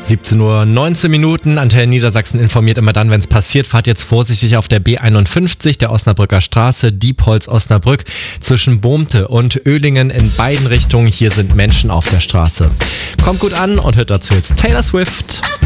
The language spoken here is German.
17 Uhr 19 Minuten. Antenne Niedersachsen informiert immer dann, wenn es passiert. Fahrt jetzt vorsichtig auf der B51, der Osnabrücker Straße, Diepholz-Osnabrück, zwischen Bohmte und Oehlingen in beiden Richtungen. Hier sind Menschen auf der Straße. Kommt gut an und hört dazu jetzt Taylor Swift.